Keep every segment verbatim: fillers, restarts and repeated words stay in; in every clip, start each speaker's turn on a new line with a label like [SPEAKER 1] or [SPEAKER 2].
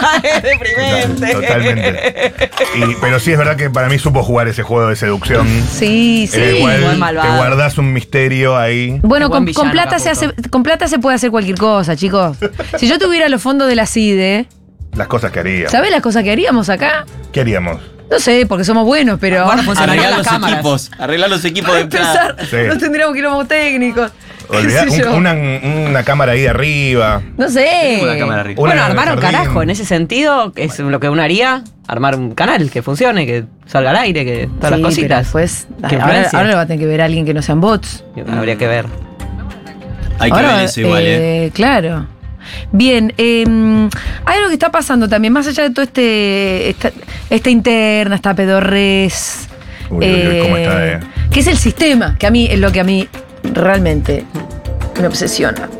[SPEAKER 1] Es deprimente.
[SPEAKER 2] Totalmente. Y, pero sí es verdad que para mí supo jugar ese juego de seducción.
[SPEAKER 3] Sí, sí.
[SPEAKER 2] En el cual
[SPEAKER 1] buen malvado.
[SPEAKER 2] te guardas un misterio ahí.
[SPEAKER 3] Bueno,
[SPEAKER 1] Buen
[SPEAKER 3] con,
[SPEAKER 1] villano,
[SPEAKER 3] con plata se
[SPEAKER 1] Caputo.
[SPEAKER 3] hace, con plata se puede hacer cualquier cosa, chicos. Si yo tuviera los fondos de la C I D E,
[SPEAKER 2] Las cosas que haría.
[SPEAKER 3] ¿sabés las cosas que haríamos acá?
[SPEAKER 2] ¿Qué haríamos?
[SPEAKER 3] No sé, porque somos buenos, pero
[SPEAKER 1] Bueno, funcionarían
[SPEAKER 4] Arreglar
[SPEAKER 1] las
[SPEAKER 4] los
[SPEAKER 1] cámaras.
[SPEAKER 4] equipos. Arreglar los equipos
[SPEAKER 3] para
[SPEAKER 4] de entrada.
[SPEAKER 3] empezar,
[SPEAKER 2] Sí.
[SPEAKER 3] no tendríamos quilomos técnicos. ¿Qué
[SPEAKER 2] Olvidá,
[SPEAKER 3] sé yo?
[SPEAKER 2] un- una, una cámara ahí arriba.
[SPEAKER 3] No sé.
[SPEAKER 4] Tengo una cámara arriba.
[SPEAKER 1] Bueno,
[SPEAKER 2] Una en el
[SPEAKER 1] armar un
[SPEAKER 2] jardín.
[SPEAKER 1] carajo en ese sentido, que es lo que uno haría, armar un canal que funcione, que salga al aire, que todas
[SPEAKER 3] Sí,
[SPEAKER 1] las cositas.
[SPEAKER 3] pero después,
[SPEAKER 1] ¿Qué
[SPEAKER 3] ahora,
[SPEAKER 1] influencia?
[SPEAKER 3] ahora lo va a tener que ver alguien que no sean bots.
[SPEAKER 1] Habría que ver.
[SPEAKER 4] Hay que
[SPEAKER 3] Ahora,
[SPEAKER 4] ver eso igual, ¿eh?
[SPEAKER 3] eh, Claro. Bien, eh, hay algo que está pasando también, más allá de todo este esta, esta interna, esta pedorrez.
[SPEAKER 2] Uy, uy, uy, cómo está, eh.
[SPEAKER 3] Que es el sistema, que a mí es lo que a mí realmente me obsesiona.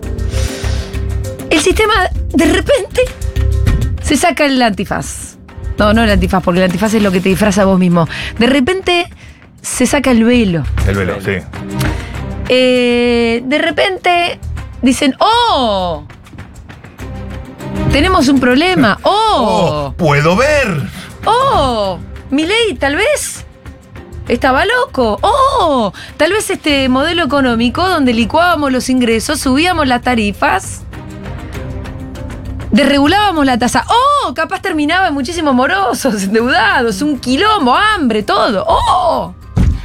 [SPEAKER 3] El sistema, de repente, se saca el antifaz. No, no el antifaz, porque el antifaz es lo que te disfraza a vos mismo. De repente, se saca el velo.
[SPEAKER 2] El velo, sí.
[SPEAKER 3] Eh, de repente dicen, ¡oh! Tenemos un problema. ¡Oh!
[SPEAKER 2] ¡Oh! ¡Puedo ver!
[SPEAKER 3] ¡Oh! Milei, tal vez estaba loco. ¡Oh! Tal vez este modelo económico donde licuábamos los ingresos, subíamos las tarifas, desregulábamos la tasa. ¡Oh! Capaz terminaba en muchísimos morosos, endeudados, un quilombo, hambre, todo. ¡Oh!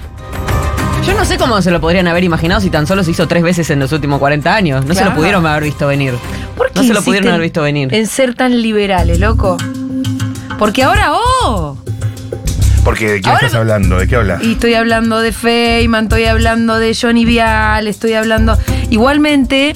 [SPEAKER 1] Yo no sé cómo se lo podrían haber imaginado si tan solo se hizo tres veces en los últimos cuarenta años. No se
[SPEAKER 3] Claro.
[SPEAKER 1] lo pudieron haber visto venir.
[SPEAKER 3] ¿Por qué
[SPEAKER 1] No se lo pudieron
[SPEAKER 3] insisten
[SPEAKER 1] haber visto venir.
[SPEAKER 3] en ser tan liberales, loco? Porque ahora, ¡oh!
[SPEAKER 2] Porque ¿de qué
[SPEAKER 3] Ahora
[SPEAKER 2] estás
[SPEAKER 3] me-
[SPEAKER 2] hablando? ¿De qué hablas?
[SPEAKER 3] Y estoy hablando de Feynman, estoy hablando de Johnny Vial, estoy hablando... Igualmente,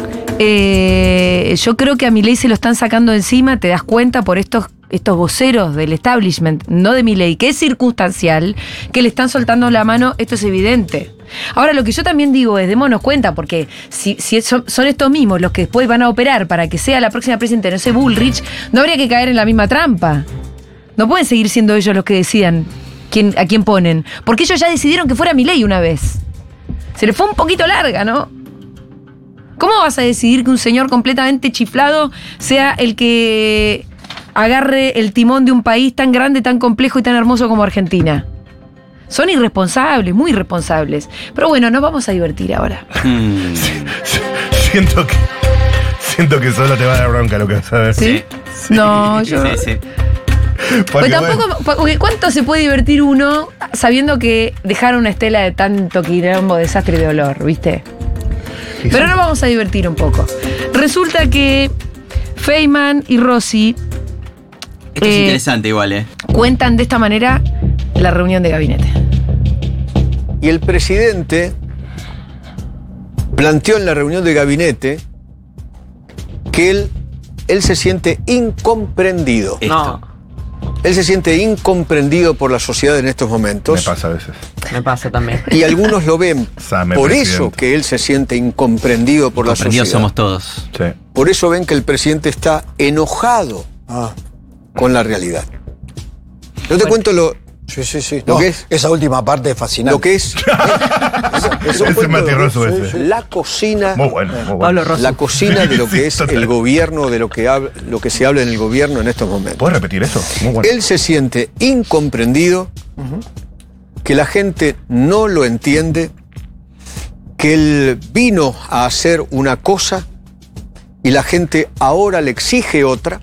[SPEAKER 3] eh, yo creo que a Milei se lo están sacando de encima, te das cuenta por estos, estos voceros del establishment, no de Milei, que es circunstancial, que le están soltando la mano, esto es evidente. Ahora, lo que yo también digo es, démonos cuenta, porque si, si son, son estos mismos los que después van a operar para que sea la próxima presidenta, no sé, Bullrich, no habría que caer en la misma trampa. No pueden seguir siendo ellos los que decidan quién, a quién ponen. Porque ellos ya decidieron que fuera Milei una vez. Se le fue un poquito larga, ¿no? ¿Cómo vas a decidir que un señor completamente chiflado sea el que agarre el timón de un país tan grande, tan complejo y tan hermoso como Argentina? Son irresponsables, muy irresponsables. Pero bueno, nos vamos a divertir ahora.
[SPEAKER 4] Mm.
[SPEAKER 2] Siento que. Siento que solo te va a dar bronca lo que vas a ver.
[SPEAKER 3] ¿Sí? No, yo...
[SPEAKER 4] Sí, sí.
[SPEAKER 2] Porque,
[SPEAKER 3] Pues tampoco,
[SPEAKER 2] bueno,
[SPEAKER 3] porque ¿cuánto se puede divertir uno sabiendo que dejaron una estela de tanto quilombo, desastre y dolor, viste? Pero ahora vamos a divertir un poco. Resulta que Feynman y Rossi
[SPEAKER 4] Esto es
[SPEAKER 3] Eh,
[SPEAKER 4] interesante igual, ¿eh?
[SPEAKER 3] cuentan de esta manera la reunión de gabinete.
[SPEAKER 5] Y el presidente planteó en la reunión de gabinete que él, él se siente incomprendido.
[SPEAKER 4] Esto.
[SPEAKER 1] No,
[SPEAKER 5] Él se siente incomprendido por la sociedad en estos
[SPEAKER 2] me
[SPEAKER 5] momentos.
[SPEAKER 2] pasa a veces.
[SPEAKER 1] me pasa también.
[SPEAKER 5] Y algunos lo ven.
[SPEAKER 2] Same,
[SPEAKER 5] Por
[SPEAKER 2] presidente.
[SPEAKER 5] eso que él se siente incomprendido por la
[SPEAKER 4] Comprendidos
[SPEAKER 5] sociedad.
[SPEAKER 4] somos todos.
[SPEAKER 2] Sí.
[SPEAKER 5] Por eso ven que el presidente está enojado con la realidad. Yo te cuento lo,
[SPEAKER 6] Sí, sí, sí.
[SPEAKER 5] ¿Lo
[SPEAKER 6] No,
[SPEAKER 5] qué es?
[SPEAKER 6] Esa última parte es fascinante.
[SPEAKER 5] lo que es.
[SPEAKER 6] Eso
[SPEAKER 2] Ese
[SPEAKER 6] cuento-
[SPEAKER 2] Matirroso
[SPEAKER 6] sí,
[SPEAKER 2] ese.
[SPEAKER 6] sí.
[SPEAKER 5] La cocina.
[SPEAKER 2] Muy bueno, muy bueno.
[SPEAKER 1] Pablo Rosso.
[SPEAKER 5] La cocina de lo
[SPEAKER 2] Sí,
[SPEAKER 5] que es
[SPEAKER 2] total.
[SPEAKER 5] el gobierno, de lo que, hab- lo que se habla en el gobierno en estos momentos.
[SPEAKER 2] ¿Puedes repetir eso? Muy bueno.
[SPEAKER 5] Él se siente incomprendido, que la gente no lo entiende, que él vino a hacer una cosa y la gente ahora le exige otra.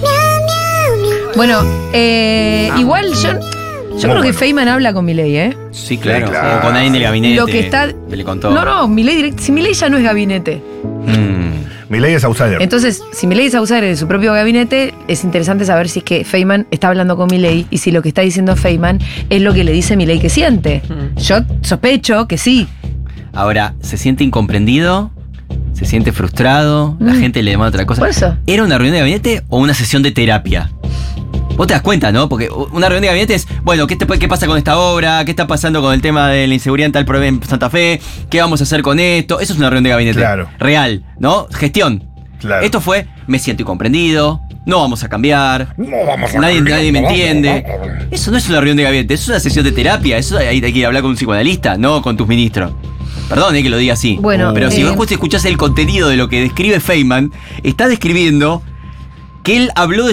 [SPEAKER 3] Bueno, eh, igual yo, yo creo
[SPEAKER 2] bueno.
[SPEAKER 3] que Feynman habla con Milei, ¿eh?
[SPEAKER 4] Sí, claro.
[SPEAKER 2] Sí, claro.
[SPEAKER 4] O con alguien del gabinete.
[SPEAKER 3] Lo que está.
[SPEAKER 4] Que le contó.
[SPEAKER 3] No, no, Milei direct- si Milei ya no es gabinete.
[SPEAKER 4] Mm.
[SPEAKER 2] Milei es outsider.
[SPEAKER 3] Entonces, si Milei es outsider de su propio gabinete, es interesante saber si es que Feynman está hablando con Milei y si lo que está diciendo Feynman es lo que le dice Milei que siente.
[SPEAKER 1] Mm.
[SPEAKER 3] Yo sospecho que sí.
[SPEAKER 4] Ahora, ¿se siente incomprendido? ¿Se siente frustrado? ¿La
[SPEAKER 3] Mm.
[SPEAKER 4] gente le demanda otra cosa?
[SPEAKER 3] Por eso.
[SPEAKER 4] ¿Era una reunión de gabinete o una sesión de terapia? Vos te das cuenta, ¿no? Porque una reunión de gabinete es, bueno, ¿qué, te- qué pasa con esta obra? ¿Qué está pasando con el tema de la inseguridad en tal pro- en Santa Fe? ¿Qué vamos a hacer con esto? Eso es una reunión de gabinete.
[SPEAKER 2] Claro.
[SPEAKER 4] Real, ¿no? Gestión.
[SPEAKER 2] Claro.
[SPEAKER 4] Esto fue, me siento incomprendido, no vamos a cambiar,
[SPEAKER 2] No vamos a
[SPEAKER 4] nadie,
[SPEAKER 2] cambiar.
[SPEAKER 4] nadie me entiende. Eso no es una reunión de gabinete, eso es una sesión de terapia. Eso hay, hay que ir a hablar con un psicoanalista, no con tus ministros. Perdón, eh, que lo diga así.
[SPEAKER 3] Bueno,
[SPEAKER 4] Pero si
[SPEAKER 3] eh,
[SPEAKER 4] vos escuchás el contenido de lo que describe Feynman, está describiendo que él habló de